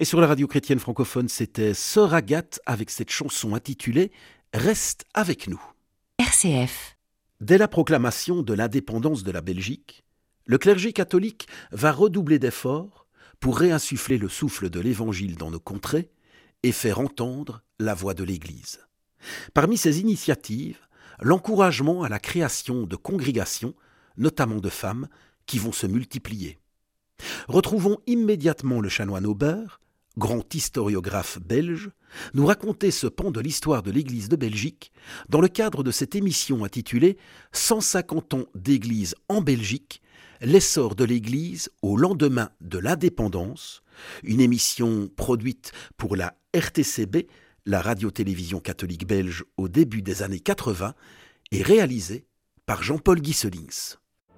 Et sur la radio chrétienne francophone, c'était Sœur Agathe avec cette chanson intitulée « Reste avec nous ». RCF. Dès la proclamation de l'indépendance de la Belgique, le clergé catholique va redoubler d'efforts pour réinsuffler le souffle de l'Évangile dans nos contrées et faire entendre la voix de l'Église. Parmi ces initiatives, l'encouragement à la création de congrégations, notamment de femmes, qui vont se multiplier. Retrouvons immédiatement le chanoine Aubert, grand historiographe belge, nous raconter ce pan de l'histoire de l'Église de Belgique dans le cadre de cette émission intitulée « 150 ans d'Église en Belgique, l'essor de l'Église au lendemain de l'indépendance », une émission produite pour la RTCB, la radio-télévision catholique belge au début des années 80, et réalisée par Jean-Paul Guisselings.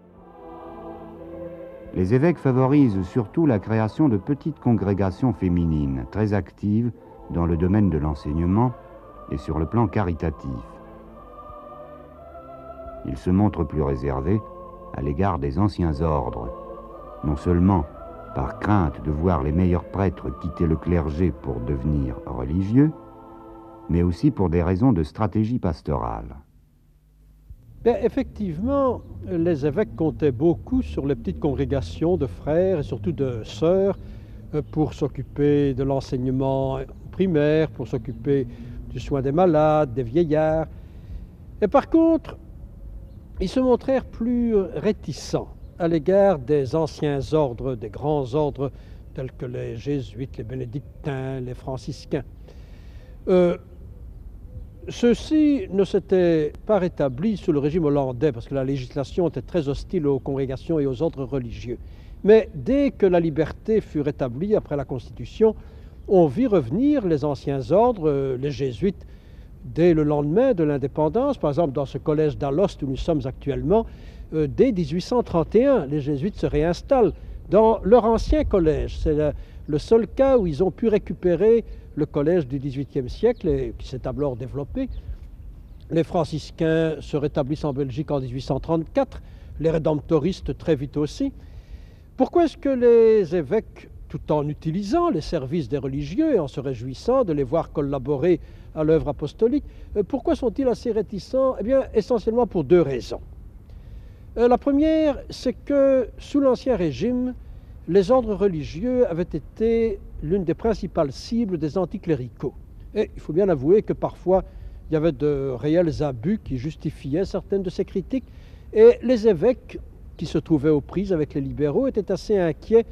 Les évêques favorisent surtout la création de petites congrégations féminines, très actives dans le domaine de l'enseignement et sur le plan caritatif. Ils se montrent plus réservés à l'égard des anciens ordres, non seulement par crainte de voir les meilleurs prêtres quitter le clergé pour devenir religieux, mais aussi pour des raisons de stratégie pastorale. Effectivement, les évêques comptaient beaucoup sur les petites congrégations de frères et surtout de sœurs pour s'occuper de l'enseignement primaire, pour s'occuper du soin des malades, des vieillards. Et par contre, ils se montrèrent plus réticents à l'égard des anciens ordres, des grands ordres tels que les jésuites, les bénédictins, les franciscains. Ceux-ci ne s'étaient pas rétablis sous le régime hollandais parce que la législation était très hostile aux congrégations et aux ordres religieux. Mais dès que la liberté fut rétablie après la Constitution, on vit revenir les anciens ordres, les jésuites, dès le lendemain de l'indépendance. Par exemple, dans ce collège d'Alost où nous sommes actuellement, dès 1831, les jésuites se réinstallent dans leur ancien collège. C'est le seul cas où ils ont pu récupérer le collège du XVIIIe siècle, et qui s'est alors développé. Les franciscains se rétablissent en Belgique en 1834, les rédemptoristes très vite aussi. Pourquoi est-ce que les évêques, tout en utilisant les services des religieux et en se réjouissant de les voir collaborer à l'œuvre apostolique, pourquoi sont-ils assez réticents? Eh bien, essentiellement pour deux raisons. La première, c'est que sous l'Ancien Régime, les ordres religieux avaient été l'une des principales cibles des anticléricaux. Et il faut bien avouer que parfois, il y avait de réels abus qui justifiaient certaines de ces critiques. Et les évêques, qui se trouvaient aux prises avec les libéraux, étaient assez inquiets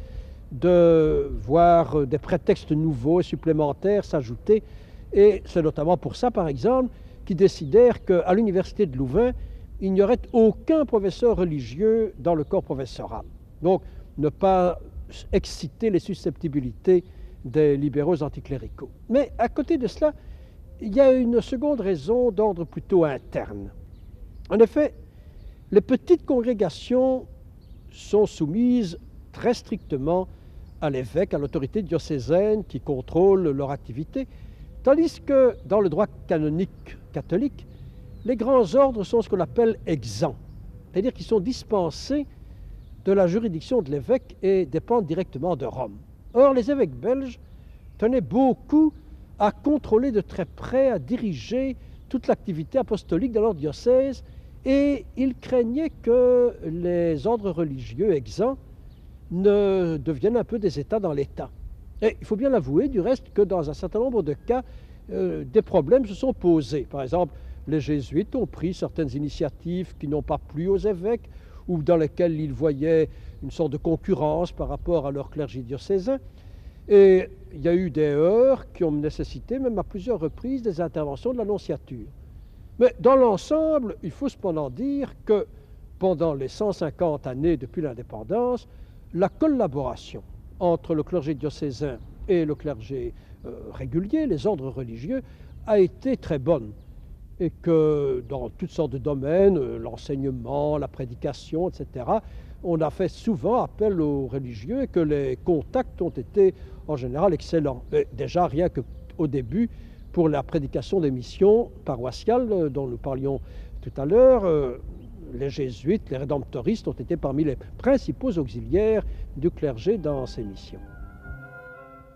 de voir des prétextes nouveaux et supplémentaires s'ajouter. Et c'est notamment pour ça, par exemple, qu'ils décidèrent qu'à l'université de Louvain, il n'y aurait aucun professeur religieux dans le corps professoral. Donc, ne pas exciter les susceptibilités des libéraux anticléricaux. Mais à côté de cela, il y a une seconde raison d'ordre plutôt interne. En effet, les petites congrégations sont soumises très strictement à l'évêque, à l'autorité diocésaine qui contrôle leur activité, tandis que dans le droit canonique catholique, les grands ordres sont ce qu'on appelle exempts, c'est-à-dire qu'ils sont dispensés de la juridiction de l'évêque et dépendent directement de Rome. Or, les évêques belges tenaient beaucoup à contrôler de très près, à diriger toute l'activité apostolique de leur diocèse, et ils craignaient que les ordres religieux exempts ne deviennent un peu des États dans l'État. Et il faut bien l'avouer, du reste, que dans un certain nombre de cas, des problèmes se sont posés. Par exemple, les jésuites ont pris certaines initiatives qui n'ont pas plu aux évêques, ou dans lesquels ils voyaient une sorte de concurrence par rapport à leur clergé diocésain. Et il y a eu des heurts qui ont nécessité, même à plusieurs reprises, des interventions de la nonciature. Mais dans l'ensemble, il faut cependant dire que pendant les 150 années depuis l'indépendance, la collaboration entre le clergé diocésain et le clergé régulier, les ordres religieux, a été très bonne. Et que dans toutes sortes de domaines, l'enseignement, la prédication, etc., on a fait souvent appel aux religieux et que les contacts ont été en général excellents. Et déjà, rien qu'au début, pour la prédication des missions paroissiales dont nous parlions tout à l'heure, les jésuites, les rédemptoristes ont été parmi les principaux auxiliaires du clergé dans ces missions.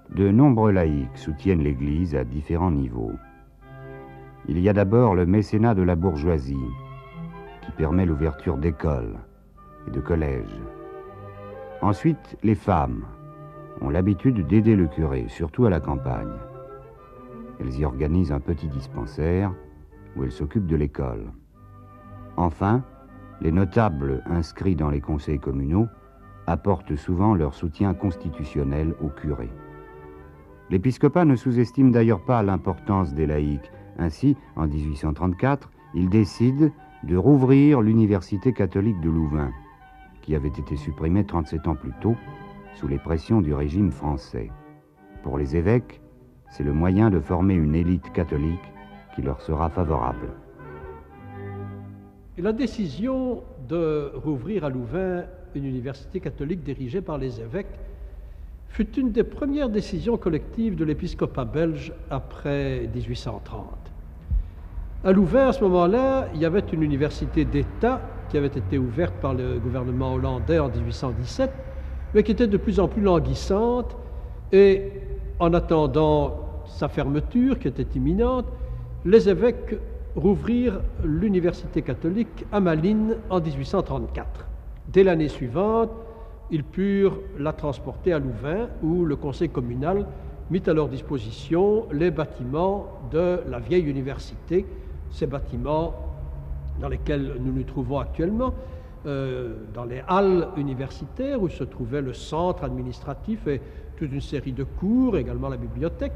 De nombreux laïcs soutiennent l'Église à différents niveaux. Il y a d'abord le mécénat de la bourgeoisie, qui permet l'ouverture d'écoles et de collèges. Ensuite, les femmes ont l'habitude d'aider le curé, surtout à la campagne. Elles y organisent un petit dispensaire où elles s'occupent de l'école. Enfin, les notables inscrits dans les conseils communaux apportent souvent leur soutien constitutionnel au curé. L'épiscopat ne sous-estime d'ailleurs pas l'importance des laïcs. Ainsi, en 1834, il décide de rouvrir l'université catholique de Louvain, qui avait été supprimée 37 ans plus tôt sous les pressions du régime français. Pour les évêques, c'est le moyen de former une élite catholique qui leur sera favorable. Et la décision de rouvrir à Louvain une université catholique dirigée par les évêques fut une des premières décisions collectives de l'épiscopat belge après 1830. À Louvain, à ce moment-là, il y avait une université d'État qui avait été ouverte par le gouvernement hollandais en 1817, mais qui était de plus en plus languissante, et en attendant sa fermeture, qui était imminente, les évêques rouvrirent l'université catholique à Malines en 1834. Dès l'année suivante, ils purent la transporter à Louvain, où le conseil communal mit à leur disposition les bâtiments de la vieille université, ces bâtiments dans lesquels nous nous trouvons actuellement, dans les halles universitaires où se trouvait le centre administratif et toute une série de cours, également la bibliothèque.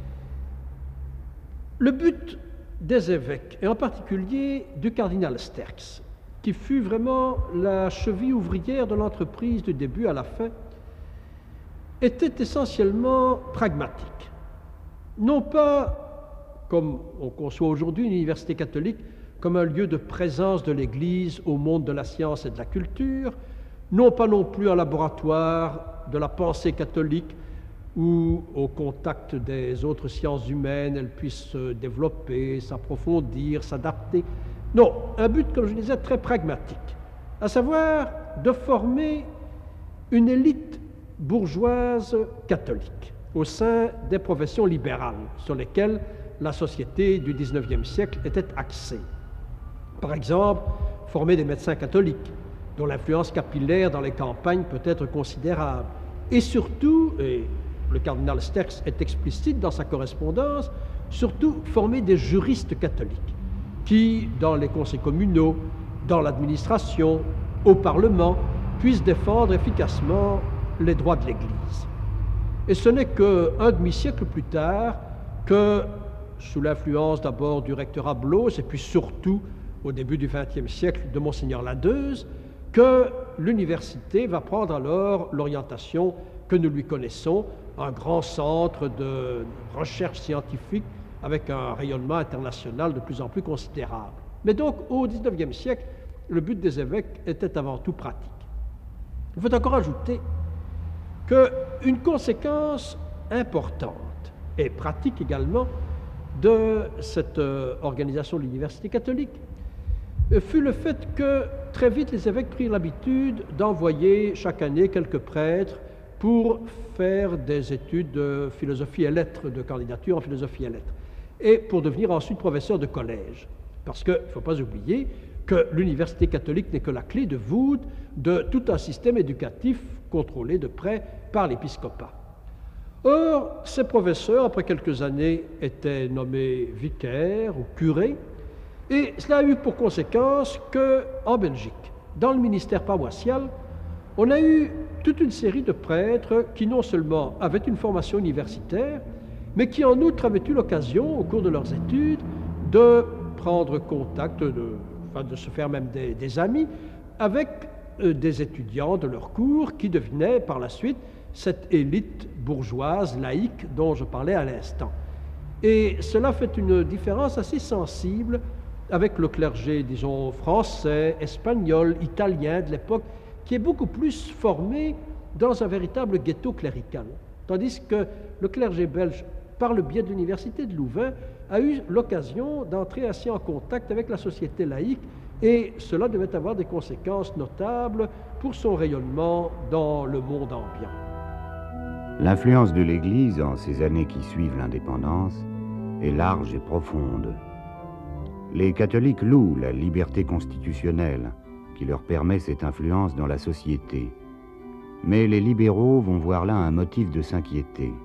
Le but des évêques, et en particulier du cardinal Sterckx, qui fut vraiment la cheville ouvrière de l'entreprise du début à la fin, était essentiellement pragmatique. Non pas, comme on conçoit aujourd'hui une université catholique, comme un lieu de présence de l'Église au monde de la science et de la culture, non pas non plus un laboratoire de la pensée catholique où, au contact des autres sciences humaines, elle puisse se développer, s'approfondir, s'adapter. Non, un but, comme je disais, très pragmatique, à savoir de former une élite bourgeoise catholique au sein des professions libérales sur lesquelles la société du XIXe siècle était axée. Par exemple, former des médecins catholiques, dont l'influence capillaire dans les campagnes peut être considérable. Et surtout, et le cardinal Sterckx est explicite dans sa correspondance, surtout former des juristes catholiques qui, dans les conseils communaux, dans l'administration, au Parlement, puissent défendre efficacement les droits de l'Église. Et ce n'est qu'un demi-siècle plus tard que, sous l'influence d'abord du rectorat Bloos et puis surtout au début du XXe siècle de Monseigneur Ladeuze, que l'université va prendre alors l'orientation que nous lui connaissons, un grand centre de recherche scientifique avec un rayonnement international de plus en plus considérable. Mais donc, au XIXe siècle, le but des évêques était avant tout pratique. Il faut encore ajouter qu'une conséquence importante et pratique également de cette organisation de l'université catholique fut le fait que très vite les évêques prirent l'habitude d'envoyer chaque année quelques prêtres pour faire des études de philosophie et lettres, de candidature en philosophie et lettres, et pour devenir ensuite professeur de collège. Parce qu'il ne faut pas oublier que l'université catholique n'est que la clé de voûte de tout un système éducatif contrôlé de près par l'épiscopat. Or, ces professeurs, après quelques années, étaient nommés vicaires ou curés, et cela a eu pour conséquence qu'en Belgique, dans le ministère paroissial, on a eu toute une série de prêtres qui non seulement avaient une formation universitaire, mais qui en outre avaient eu l'occasion, au cours de leurs études, de prendre contact, de se faire même des amis, avec des étudiants de leur cours qui devenaient par la suite cette élite bourgeoise, laïque, dont je parlais à l'instant. Et cela fait une différence assez sensible avec le clergé, disons, français, espagnol, italien de l'époque, qui est beaucoup plus formé dans un véritable ghetto clérical. Tandis que le clergé belge, par le biais de l'université de Louvain, a eu l'occasion d'entrer ainsi en contact avec la société laïque, et cela devait avoir des conséquences notables pour son rayonnement dans le monde ambiant. L'influence de l'Église en ces années qui suivent l'indépendance est large et profonde. Les catholiques louent la liberté constitutionnelle qui leur permet cette influence dans la société. Mais les libéraux vont voir là un motif de s'inquiéter.